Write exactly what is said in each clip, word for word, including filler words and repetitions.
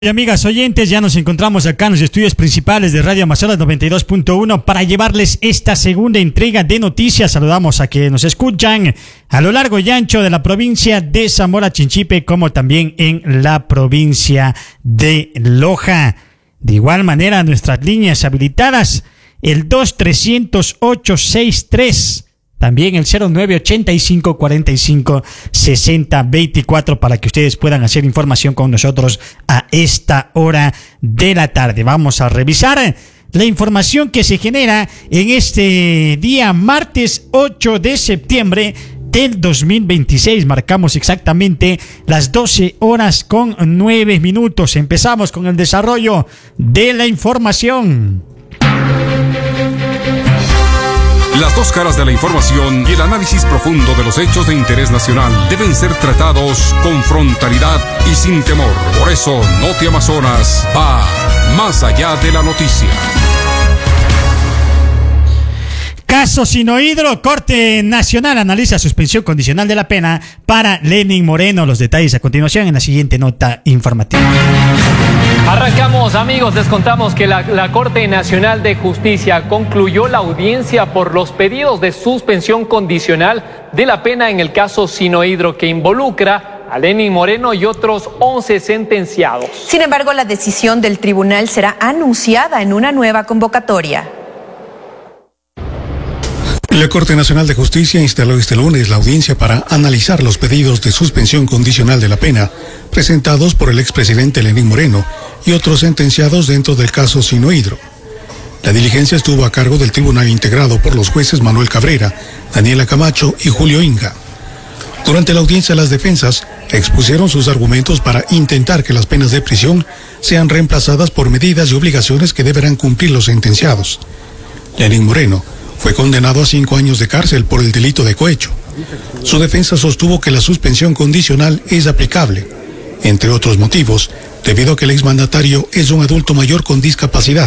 Y amigas oyentes, ya nos encontramos acá en los estudios principales de Radio Amazonas noventa y dos punto uno para llevarles esta segunda entrega de noticias. Saludamos a quienes nos escuchan a lo largo y ancho de la provincia de Zamora Chinchipe, como también en la provincia de Loja. De igual manera, nuestras líneas habilitadas, el dos trescientos ocho sesenta y tres, también el cero nueve ochenta y cinco cuarenta y cinco sesenta veinticuatro, para que ustedes puedan hacer información con nosotros a esta hora de la tarde. Vamos a revisar la información que se genera en este día martes ocho de septiembre del dos mil veintiséis. Marcamos exactamente las doce horas con nueve minutos. Empezamos con el desarrollo de la información. Las dos caras de la información y el análisis profundo de los hechos de interés nacional deben ser tratados con frontalidad y sin temor. Por eso, Noti Amazonas va más allá de la noticia. Caso Sinohidro, Corte Nacional analiza suspensión condicional de la pena para Lenin Moreno. Los detalles a continuación en la siguiente nota informativa. Arrancamos, amigos, les contamos que la, la Corte Nacional de Justicia concluyó la audiencia por los pedidos de suspensión condicional de la pena en el caso Sinohidro, que involucra a Lenin Moreno y otros once sentenciados. Sin embargo, la decisión del tribunal será anunciada en una nueva convocatoria. La Corte Nacional de Justicia instaló este lunes la audiencia para analizar los pedidos de suspensión condicional de la pena presentados por el expresidente Lenin Moreno y otros sentenciados dentro del caso Sinohidro. La diligencia estuvo a cargo del tribunal integrado por los jueces Manuel Cabrera, Daniela Camacho y Julio Inga. Durante la audiencia, las defensas expusieron sus argumentos para intentar que las penas de prisión sean reemplazadas por medidas y obligaciones que deberán cumplir los sentenciados. Lenin Moreno fue condenado a cinco años de cárcel por el delito de cohecho. Su defensa sostuvo que la suspensión condicional es aplicable, entre otros motivos, debido a que el exmandatario es un adulto mayor con discapacidad.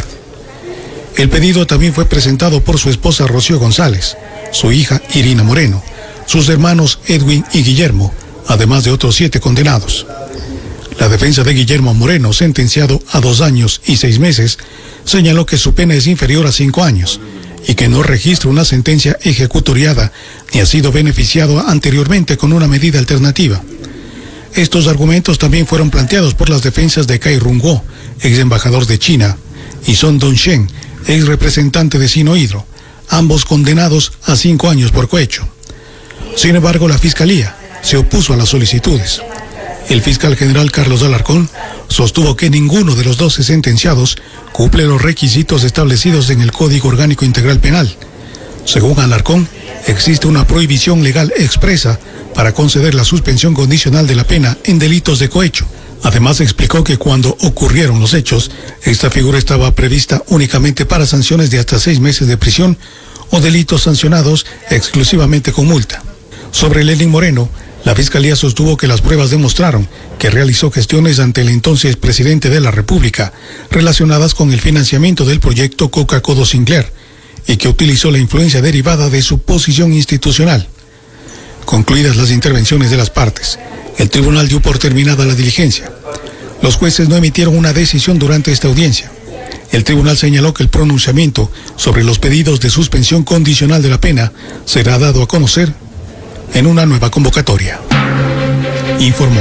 El pedido también fue presentado por su esposa Rocío González, su hija Irina Moreno, sus hermanos Edwin y Guillermo, además de otros siete condenados. La defensa de Guillermo Moreno, sentenciado a dos años y seis meses, señaló que su pena es inferior a cinco años, y que no registra una sentencia ejecutoriada ni ha sido beneficiado anteriormente con una medida alternativa. Estos argumentos también fueron planteados por las defensas de Cai Rungguo, ex embajador de China, y Son Dongshen, ex representante de Sinohidro, ambos condenados a cinco años por cohecho. Sin embargo, la Fiscalía se opuso a las solicitudes. El fiscal general Carlos Alarcón sostuvo que ninguno de los doce sentenciados cumple los requisitos establecidos en el Código Orgánico Integral Penal. Según Alarcón, existe una prohibición legal expresa para conceder la suspensión condicional de la pena en delitos de cohecho. Además, explicó que cuando ocurrieron los hechos, esta figura estaba prevista únicamente para sanciones de hasta seis meses de prisión o delitos sancionados exclusivamente con multa. Sobre Lenin Moreno, la Fiscalía sostuvo que las pruebas demostraron que realizó gestiones ante el entonces presidente de la República relacionadas con el financiamiento del proyecto Coca-Codo Sinclair y que utilizó la influencia derivada de su posición institucional. Concluidas las intervenciones de las partes, el tribunal dio por terminada la diligencia. Los jueces no emitieron una decisión durante esta audiencia. El tribunal señaló que el pronunciamiento sobre los pedidos de suspensión condicional de la pena será dado a conocer en una nueva convocatoria. Informó.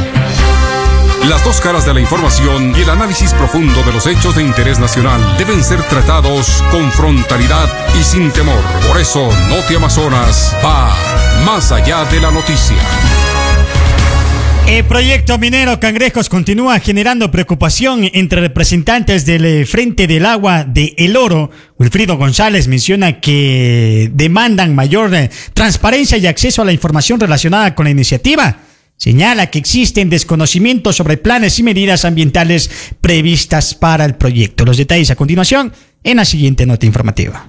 Las dos caras de la información y el análisis profundo de los hechos de interés nacional deben ser tratados con frontalidad y sin temor. Por eso, Noti Amazonas va más allá de la noticia. El proyecto minero Cangrejos continúa generando preocupación entre representantes del Frente del Agua de El Oro. Wilfrido González menciona que demandan mayor transparencia y acceso a la información relacionada con la iniciativa. Señala que existen desconocimientos sobre planes y medidas ambientales previstas para el proyecto. Los detalles a continuación en la siguiente nota informativa.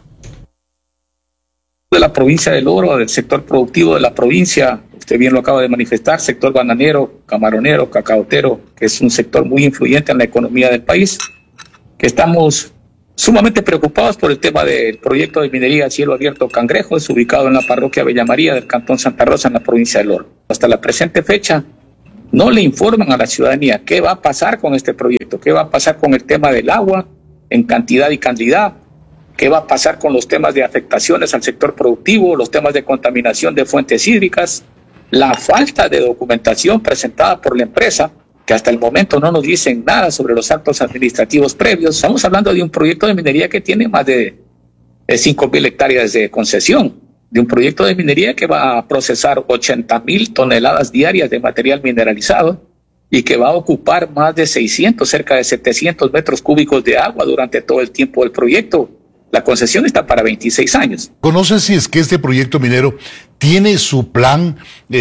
De la provincia del Oro, del sector productivo de la provincia, usted bien lo acaba de manifestar, sector bananero, camaronero, cacaotero, que es un sector muy influyente en la economía del país, que estamos sumamente preocupados por el tema del proyecto de minería a cielo abierto Cangrejos, ubicado en la parroquia Bella María del cantón Santa Rosa, en la provincia del Oro. Hasta la presente fecha, no le informan a la ciudadanía qué va a pasar con este proyecto, qué va a pasar con el tema del agua en cantidad y cantidad, qué va a pasar con los temas de afectaciones al sector productivo, los temas de contaminación de fuentes hídricas, la falta de documentación presentada por la empresa, que hasta el momento no nos dicen nada sobre los actos administrativos previos. Estamos hablando de un proyecto de minería que tiene más de cinco mil hectáreas de concesión, de un proyecto de minería que va a procesar ochenta mil toneladas diarias de material mineralizado y que va a ocupar más de seiscientos, cerca de setecientos metros cúbicos de agua durante todo el tiempo del proyecto. La concesión está para veintiséis años. ¿Conoce si es que este proyecto minero tiene su plan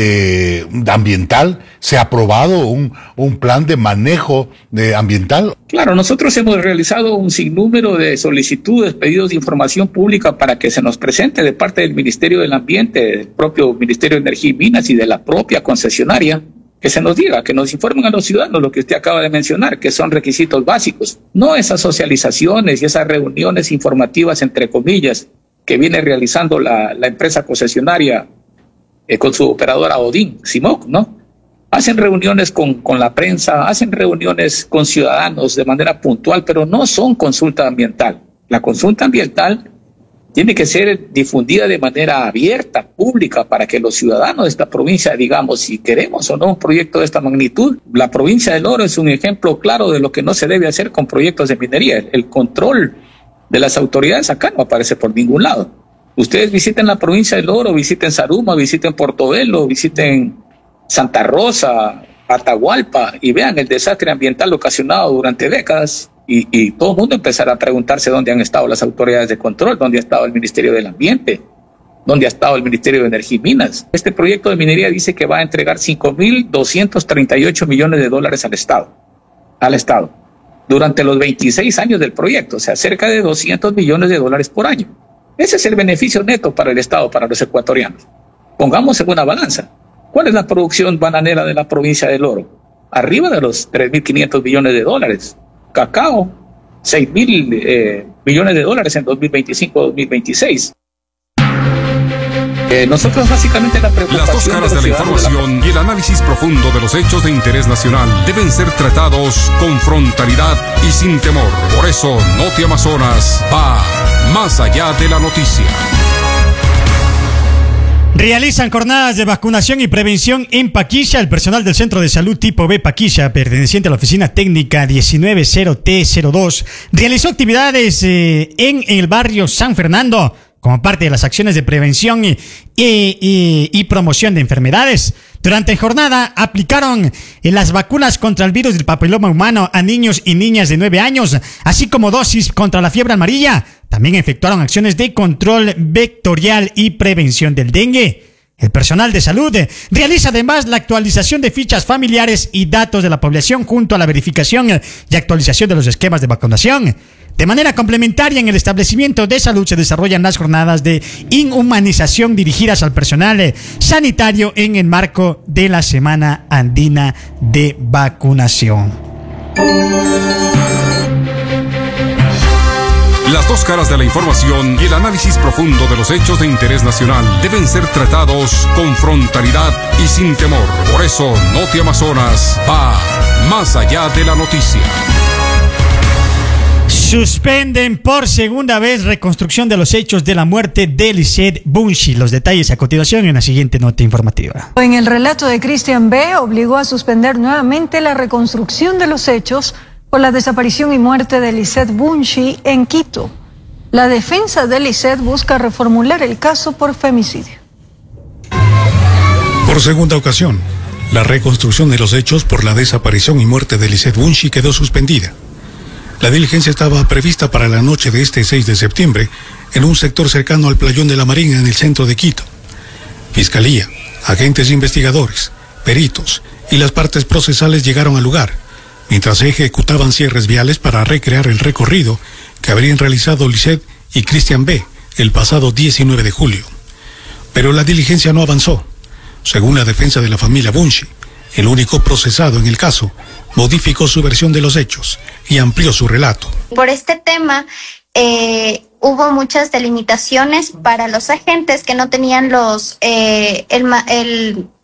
eh, ambiental? ¿Se ha aprobado un, un plan de manejo de ambiental? Claro, nosotros hemos realizado un sinnúmero de solicitudes, pedidos de información pública para que se nos presente de parte del Ministerio del Ambiente, del propio Ministerio de Energía y Minas y de la propia concesionaria, que se nos diga, que nos informen a los ciudadanos lo que usted acaba de mencionar, que son requisitos básicos, no esas socializaciones y esas reuniones informativas, entre comillas, que viene realizando la, la empresa concesionaria eh, con su operadora Odin, Simoc, ¿no? Hacen reuniones con, con la prensa, hacen reuniones con ciudadanos de manera puntual, pero no son consulta ambiental. La consulta ambiental tiene que ser difundida de manera abierta, pública, para que los ciudadanos de esta provincia digamos si queremos o no un proyecto de esta magnitud. La provincia del Oro es un ejemplo claro de lo que no se debe hacer con proyectos de minería. El control de las autoridades acá no aparece por ningún lado. Ustedes visiten la provincia del Oro, visiten Zaruma, visiten Portobelo, visiten Santa Rosa, Atahualpa y vean el desastre ambiental ocasionado durante décadas. Y, y todo el mundo empezará a preguntarse dónde han estado las autoridades de control, dónde ha estado el Ministerio del Ambiente, dónde ha estado el Ministerio de Energía y Minas. Este proyecto de minería dice que va a entregar cinco mil doscientos treinta y ocho millones de dólares al Estado, al Estado, durante los veintiséis años del proyecto, o sea, cerca de doscientos millones de dólares por año. Ese es el beneficio neto para el Estado, para los ecuatorianos. Pongamos en una balanza. ¿Cuál es la producción bananera de la provincia del Oro? Arriba de los tres mil quinientos millones de dólares. Cacao, seis mil eh, millones de dólares en dos mil veinticinco a dos mil veintiséis. Eh, nosotros básicamente la preocupación... Las dos caras de, de la información de la... y el análisis profundo de los hechos de interés nacional deben ser tratados con frontalidad y sin temor. Por eso, Noti Amazonas va más allá de la noticia. Realizan jornadas de vacunación y prevención en Paquilla. El personal del Centro de Salud Tipo B Paquilla, perteneciente a la Oficina Técnica diecinueve cero T cero dos, realizó actividades eh, en, en el barrio San Fernando como parte de las acciones de prevención y, y, y, y promoción de enfermedades. Durante la jornada aplicaron las vacunas contra el virus del papiloma humano a niños y niñas de nueve años, así como dosis contra la fiebre amarilla. También efectuaron acciones de control vectorial y prevención del dengue. El personal de salud realiza además la actualización de fichas familiares y datos de la población junto a la verificación y actualización de los esquemas de vacunación. De manera complementaria, en el establecimiento de salud se desarrollan las jornadas de inhumanización dirigidas al personal sanitario en el marco de la Semana Andina de Vacunación. Las dos caras de la información y el análisis profundo de los hechos de interés nacional deben ser tratados con frontalidad y sin temor. Por eso, Noti Amazonas va más allá de la noticia. Suspenden por segunda vez reconstrucción de los hechos de la muerte de Lisette Bunchi. Los detalles a continuación en la siguiente nota informativa. En el relato de Christian B. obligó a suspender nuevamente la reconstrucción de los hechos por la desaparición y muerte de Lisette Bunchi en Quito. La defensa de Lisette busca reformular el caso por femicidio. Por segunda ocasión, la reconstrucción de los hechos por la desaparición y muerte de Lisette Bunchi quedó suspendida. La diligencia estaba prevista para la noche de este seis de septiembre en un sector cercano al Playón de la Marina en el centro de Quito. Fiscalía, agentes investigadores, peritos y las partes procesales llegaron al lugar, mientras se ejecutaban cierres viales para recrear el recorrido que habrían realizado Lisette y Christian B. el pasado diecinueve de julio. Pero la diligencia no avanzó. Según la defensa de la familia Bunchi, el único procesado en el caso modificó su versión de los hechos y amplió su relato. Por este tema eh, hubo muchas delimitaciones para los agentes que no tenían los eh, el, el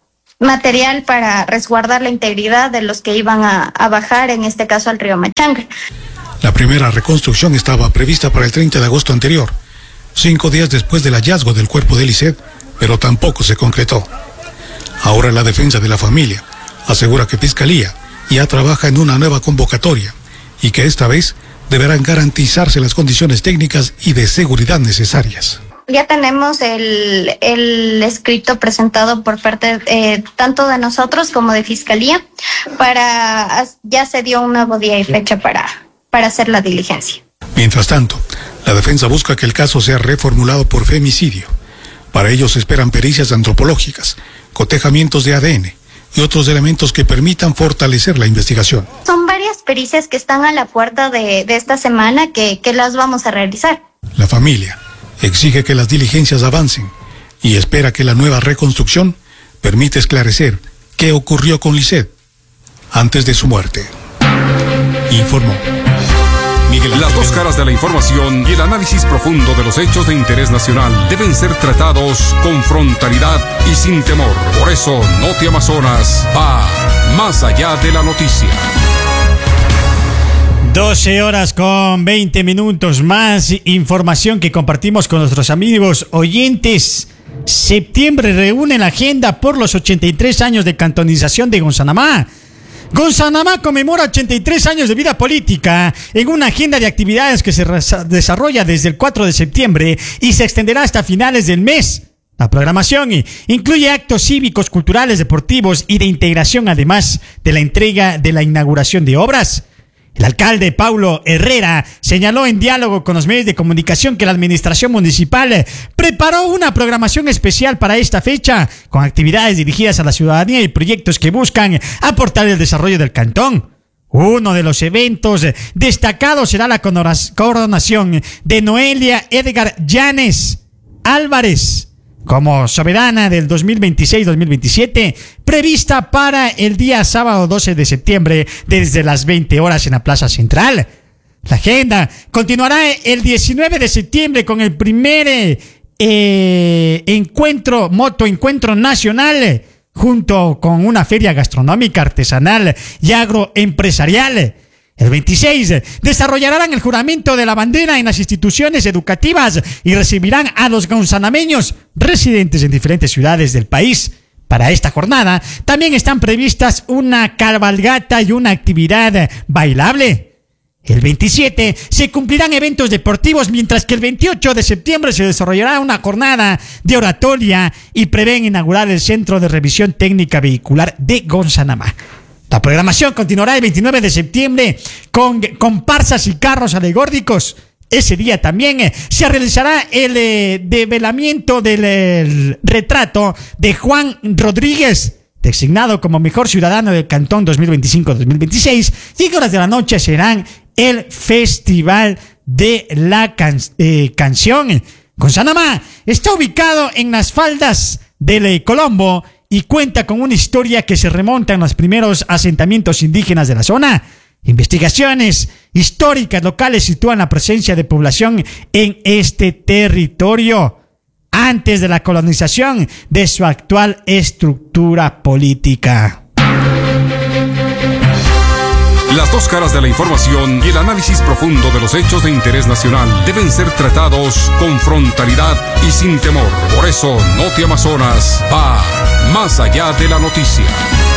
material para resguardar la integridad de los que iban a, a bajar, en este caso al río Machanga. La primera reconstrucción estaba prevista para el treinta de agosto anterior, cinco días después del hallazgo del cuerpo de Lisset, pero tampoco se concretó. Ahora la defensa de la familia asegura que Fiscalía ya trabaja en una nueva convocatoria y que esta vez deberán garantizarse las condiciones técnicas y de seguridad necesarias. Ya tenemos el, el escrito presentado por parte eh, tanto de nosotros como de Fiscalía, para ya se dio un nuevo día y fecha para, para hacer la diligencia. Mientras tanto, la defensa busca que el caso sea reformulado por femicidio. Para ello se esperan pericias antropológicas, cotejamientos de A D N y otros elementos que permitan fortalecer la investigación. Son varias pericias que están a la puerta de, de esta semana que, que las vamos a realizar. La familia exige que las diligencias avancen y espera que la nueva reconstrucción permita esclarecer qué ocurrió con Lisset antes de su muerte. Informó Miguel Ángel. Las dos caras de la información y el análisis profundo de los hechos de interés nacional deben ser tratados con frontalidad y sin temor. Por eso, Noti Amazonas va más allá de la noticia. doce horas con veinte minutos, más información que compartimos con nuestros amigos oyentes. Septiembre reúne la agenda por los ochenta y tres años de cantonización de Gonzanamá. Gonzanamá conmemora ochenta y tres años de vida política en una agenda de actividades que se desarrolla desde el cuatro de septiembre y se extenderá hasta finales del mes. La programación incluye actos cívicos, culturales, deportivos y de integración, además de la entrega de la inauguración de obras. El alcalde Paulo Herrera señaló en diálogo con los medios de comunicación que la administración municipal preparó una programación especial para esta fecha, con actividades dirigidas a la ciudadanía y proyectos que buscan aportar el desarrollo del cantón. Uno de los eventos destacados será la coronación de Noelia Edgar Llanes Álvarez como soberana del dos mil veintiséis dos mil veintisiete, prevista para el día sábado doce de septiembre desde las veinte horas en la Plaza Central. La agenda continuará el diecinueve de septiembre con el primer eh, encuentro, moto encuentro nacional, junto con una feria gastronómica, artesanal y agroempresarial. El veintiséis desarrollarán el juramento de la bandera en las instituciones educativas y recibirán a los gonzanameños residentes en diferentes ciudades del país. Para esta jornada también están previstas una cabalgata y una actividad bailable. El veintisiete se cumplirán eventos deportivos, mientras que el veintiocho de septiembre se desarrollará una jornada de oratoria y prevén inaugurar el Centro de Revisión Técnica Vehicular de Gonzanamá. La programación continuará el veintinueve de septiembre con comparsas y carros alegóricos. Ese día también eh, se realizará el eh, develamiento del eh, retrato de Juan Rodríguez, designado como mejor ciudadano del Cantón dos mil veinticinco dos mil veintiséis, y en horas de la noche serán el Festival de la can eh, Canción. Gonzanamá está ubicado en las faldas del eh, Colombo y cuenta con una historia que se remonta en los primeros asentamientos indígenas de la zona. Investigaciones históricas locales sitúan la presencia de población en este territorio antes de la colonización de su actual estructura política. Las dos caras de la información y el análisis profundo de los hechos de interés nacional deben ser tratados con frontalidad y sin temor. Por eso, Noti Amazonas va más allá de la noticia.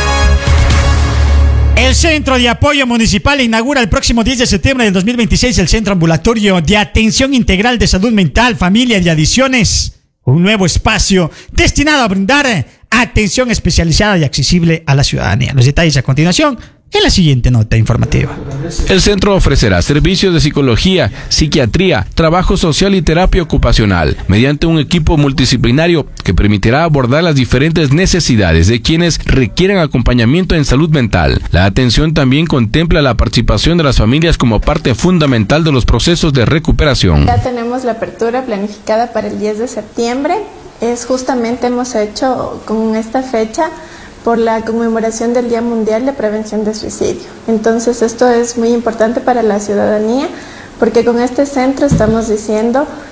El Centro de Apoyo Municipal inaugura el próximo diez de septiembre del dos mil veintiséis el Centro Ambulatorio de Atención Integral de Salud Mental, Familia y Adicciones. Un nuevo espacio destinado a brindar atención especializada y accesible a la ciudadanía. Los detalles a continuación en la siguiente nota informativa. El centro ofrecerá servicios de psicología, psiquiatría, trabajo social y terapia ocupacional, mediante un equipo multidisciplinario que permitirá abordar las diferentes necesidades de quienes requieren acompañamiento en salud mental. La atención también contempla la participación de las familias como parte fundamental de los procesos de recuperación. Ya tenemos la apertura planificada para el diez de septiembre. Es justamente hemos hecho con esta fecha por la conmemoración del Día Mundial de Prevención de Suicidio. Entonces esto es muy importante para la ciudadanía porque con este centro estamos diciendo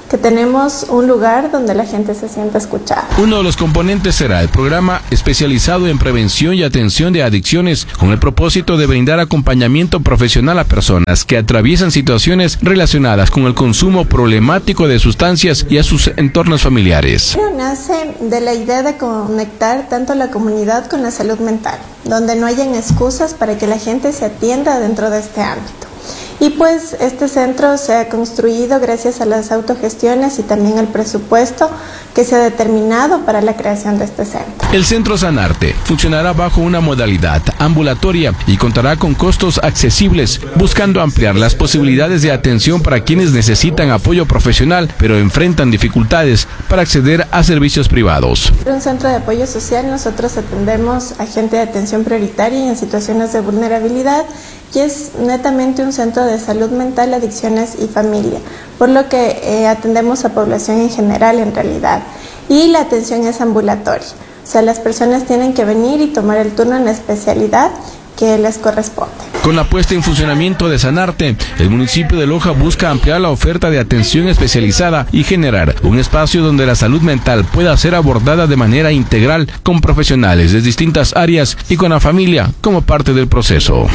que tenemos un lugar donde la gente se sienta escuchada. Uno de los componentes será el programa especializado en prevención y atención de adicciones, con el propósito de brindar acompañamiento profesional a personas que atraviesan situaciones relacionadas con el consumo problemático de sustancias y a sus entornos familiares. Nace de la idea de conectar tanto la comunidad con la salud mental, donde no hayan excusas para que la gente se atienda dentro de este ámbito. Y pues este centro se ha construido gracias a las autogestiones y también al presupuesto que se ha determinado para la creación de este centro. El Centro Sanarte funcionará bajo una modalidad ambulatoria y contará con costos accesibles, buscando ampliar las posibilidades de atención para quienes necesitan apoyo profesional, pero enfrentan dificultades para acceder a servicios privados. En un centro de apoyo social nosotros atendemos a gente de atención prioritaria y en situaciones de vulnerabilidad, y es netamente un centro de salud mental, adicciones y familia, por lo que eh, atendemos a población en general en realidad, y la atención es ambulatoria, o sea, las personas tienen que venir y tomar el turno en la especialidad que les corresponde. Con la puesta en funcionamiento de Sanarte, el municipio de Loja busca ampliar la oferta de atención especializada y generar un espacio donde la salud mental pueda ser abordada de manera integral con profesionales de distintas áreas y con la familia como parte del proceso.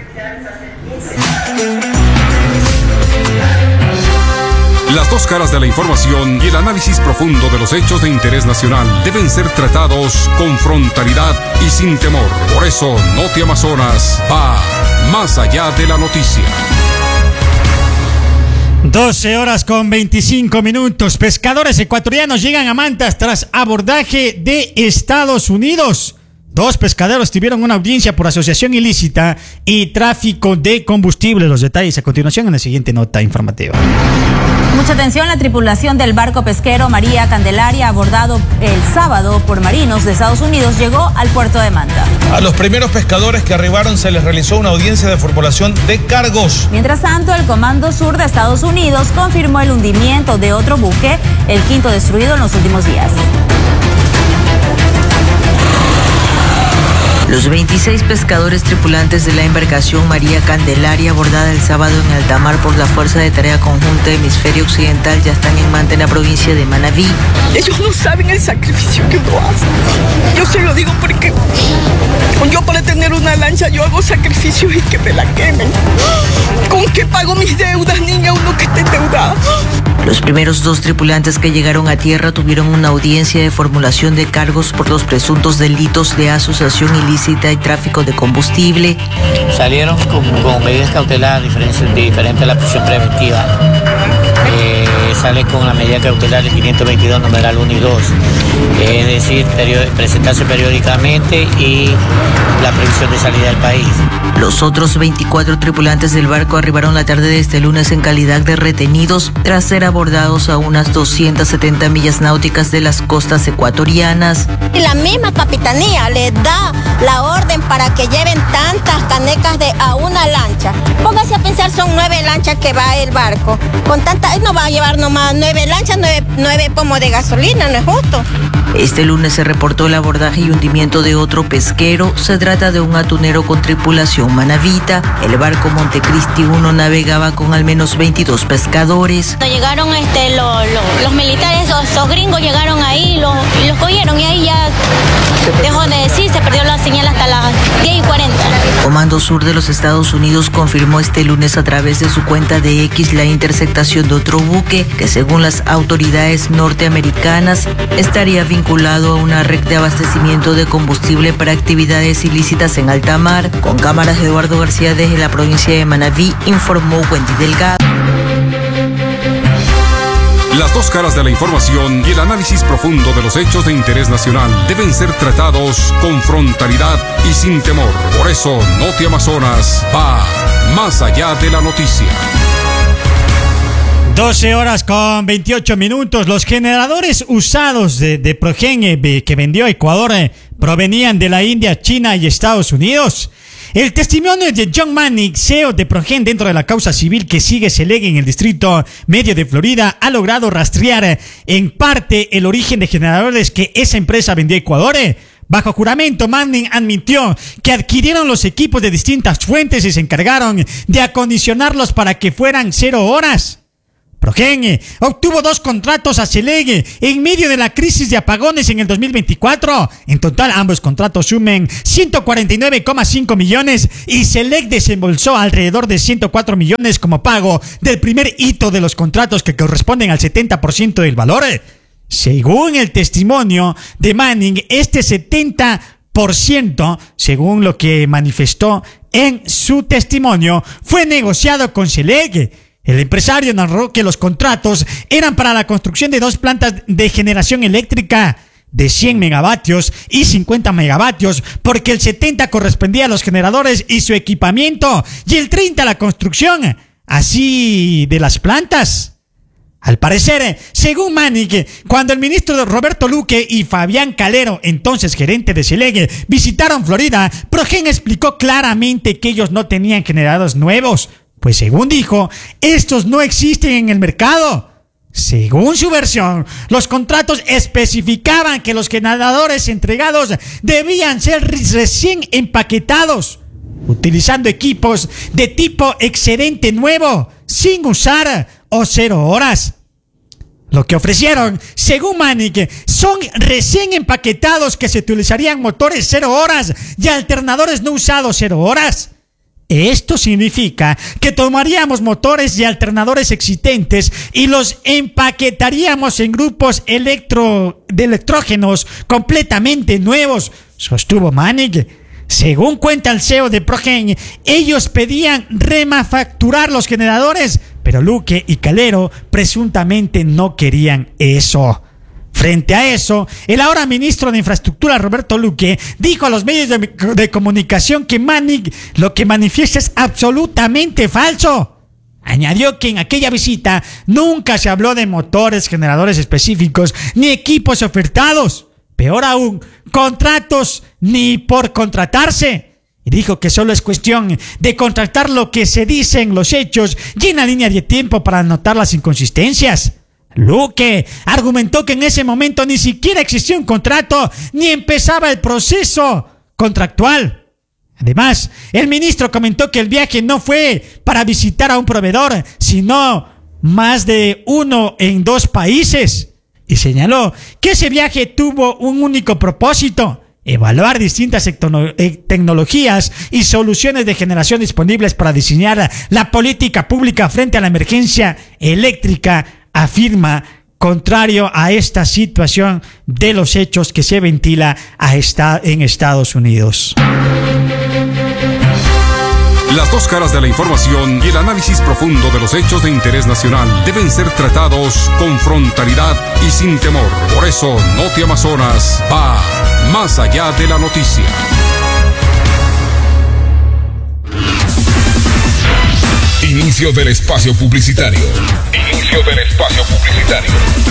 Las dos caras de la información y el análisis profundo de los hechos de interés nacional deben ser tratados con frontalidad y sin temor. Por eso, Noti Amazonas va más allá de la noticia. doce horas con veinticinco minutos. Pescadores ecuatorianos llegan a Mantas tras abordaje de Estados Unidos. Dos pescaderos tuvieron una audiencia por asociación ilícita y tráfico de combustible. Los detalles a continuación en la siguiente nota informativa. Mucha atención, la tripulación del barco pesquero María Candelaria, abordado el sábado por marinos de Estados Unidos, llegó al puerto de Manta. A los primeros pescadores que arribaron se les realizó una audiencia de formulación de cargos. Mientras tanto, el Comando Sur de Estados Unidos confirmó el hundimiento de otro buque, el quinto destruido en los últimos días. Los veintiséis pescadores tripulantes de la embarcación María Candelaria, abordada el sábado en alta mar por la Fuerza de Tarea Conjunta Hemisferio Occidental, ya están en Manta, en la provincia de Manabí. Ellos no saben el sacrificio que uno hace. Yo se lo digo porque yo, para tener una lancha, yo hago sacrificios y que me la quemen. ¿Con qué pago mis deudas, niña, uno que esté endeudada? Los primeros dos tripulantes que llegaron a tierra tuvieron una audiencia de formulación de cargos por los presuntos delitos de asociación ilícita y tráfico de combustible. Salieron con, con medidas cautelares diferentes, diferentes a la prisión preventiva. Eh, sale con la medida cautelar de quinientos veintidós, numeral uno y dos. Eh, es decir, period- presentarse periódicamente y la previsión de salida del país. Los otros veinticuatro tripulantes del barco arribaron la tarde de este lunes en calidad de retenidos tras ser abordados a unas doscientas setenta millas náuticas de las costas ecuatorianas. La misma capitanía le da la orden para que lleven tantas canecas de a una lancha. Póngase a pensar, son nueve lanchas que va el barco. Con tanta, no va a llevar nomás nueve lanchas, nueve, nueve pomos de gasolina, no es justo. Este lunes se reportó el abordaje y hundimiento de otro pesquero. Se trata de un atunero con tripulación manabita. El barco Montecristi uno navegaba con al menos veintidós pescadores. Cuando llegaron este, lo, lo, los militares, los, los gringos llegaron ahí lo, y los cogieron y ahí ya dejó de decir, se perdió la señal hasta las diez y cuarenta. Comando Sur de los Estados Unidos confirmó este lunes a través de su cuenta de X la interceptación de otro buque que, según las autoridades norteamericanas, estaría vinculado a una red de abastecimiento de combustible para actividades ilícitas en alta mar. Con cámaras de Eduardo García desde la provincia de Manabí, informó Wendy Delgado. Las dos caras de la información y el análisis profundo de los hechos de interés nacional deben ser tratados con frontalidad y sin temor. Por eso, Noti Amazonas va más allá de la noticia. doce horas con veintiocho minutos. Los generadores usados de, de Progen eh, que vendió Ecuador eh, provenían de la India, China y Estados Unidos. El testimonio de John Manning, C E O de Progen dentro de la causa civil que sigue se lega en el distrito medio de Florida, ha logrado rastrear en parte el origen de generadores que esa empresa vendió a Ecuador. Bajo juramento, Manning admitió que adquirieron los equipos de distintas fuentes y se encargaron de acondicionarlos para que fueran cero horas. Progen obtuvo dos contratos a Selec en medio de la crisis de apagones en el dos mil veinticuatro. En total, ambos contratos sumen ciento cuarenta y nueve coma cinco millones y Selec desembolsó alrededor de ciento cuatro millones como pago del primer hito de los contratos que corresponden al setenta por ciento del valor. Según el testimonio de Manning, este setenta por ciento, según lo que manifestó en su testimonio, fue negociado con Selec. El empresario narró que los contratos eran para la construcción de dos plantas de generación eléctrica de cien megavatios y cincuenta megavatios, porque el setenta correspondía a los generadores y su equipamiento, y el treinta a la construcción, así de las plantas. Al parecer, según Manning, cuando el ministro Roberto Luque y Fabián Calero, entonces gerente de Selec, visitaron Florida, Progen explicó claramente que ellos no tenían generadores nuevos, pues según dijo, estos no existen en el mercado. Según su versión, los contratos especificaban que los generadores entregados debían ser recién empaquetados, utilizando equipos de tipo excedente nuevo, sin usar o cero horas. Lo que ofrecieron, según Manning, son recién empaquetados que se utilizarían motores cero horas y alternadores no usados cero horas. Esto significa que tomaríamos motores y alternadores existentes y los empaquetaríamos en grupos electro, de electrógenos completamente nuevos, sostuvo Manning. Según cuenta el C E O de Progen, ellos pedían remanufacturar los generadores, pero Luque y Calero presuntamente no querían eso. Frente a eso, el ahora ministro de Infraestructura, Roberto Luque, dijo a los medios de, de comunicación que Manning lo que manifiesta es absolutamente falso. Añadió que en aquella visita nunca se habló de motores, generadores específicos, ni equipos ofertados. Peor aún, contratos ni por contratarse. Y dijo que solo es cuestión de contratar lo que se dice en los hechos y en la línea de tiempo para anotar las inconsistencias. Luque argumentó que en ese momento ni siquiera existía un contrato ni empezaba el proceso contractual. Además, el ministro comentó que el viaje no fue para visitar a un proveedor, sino más de uno en dos países. Y señaló que ese viaje tuvo un único propósito: evaluar distintas tecnologías y soluciones de generación disponibles para diseñar la política pública frente a la emergencia eléctrica, afirma, contrario a esta situación de los hechos que se ventila a esta, en Estados Unidos. Las dos caras de la información y el análisis profundo de los hechos de interés nacional deben ser tratados con frontalidad y sin temor. Por eso, Noti Amazonas va más allá de la noticia. Inicio del espacio publicitario. Inicio del espacio publicitario.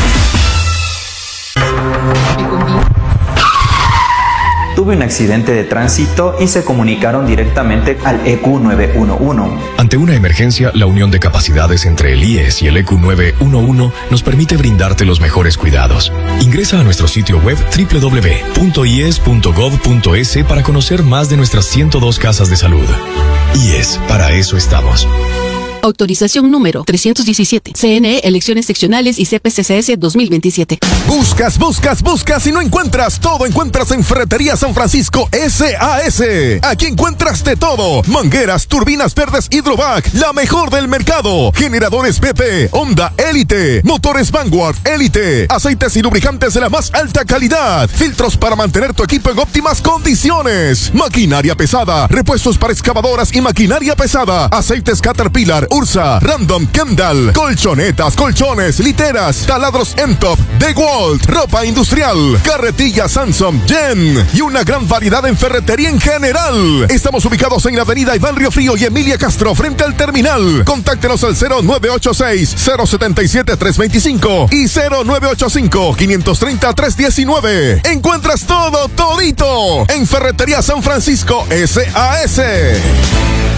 Tuve un accidente de tránsito y se comunicaron directamente al E Q nueve uno uno. Ante una emergencia, la unión de capacidades entre el I E S y el E Q nueve uno uno nos permite brindarte los mejores cuidados. Ingresa a nuestro sitio web doble u doble u doble u punto i e s punto gov punto es para conocer más de nuestras ciento dos casas de salud. I E S, para eso estamos. Autorización número trescientos diecisiete. C N E, elecciones seccionales y C P C C S dos mil veintisiete. Buscas, buscas, buscas y no encuentras. Todo encuentras en Ferretería San Francisco S A S. Aquí encuentras de todo: mangueras, turbinas verdes Hydrovac, la mejor del mercado. Generadores B P, Honda Elite, motores Vanguard Elite, aceites y lubricantes de la más alta calidad, filtros para mantener tu equipo en óptimas condiciones, maquinaria pesada, repuestos para excavadoras y maquinaria pesada, aceites Caterpillar, Ursa, Random, Kendall, colchonetas, colchones, literas, taladros Entop, DeWalt, ropa industrial, carretillas Samsung, Jen y una gran variedad en ferretería en general. Estamos ubicados en la avenida Iván Río Frío y Emilia Castro frente al terminal. Contáctenos al cero nueve ocho seis, cero siete siete, tres dos cinco y cero nueve ocho cinco, cinco tres cero, tres uno nueve. Encuentras todo, todito en Ferretería San Francisco S A S.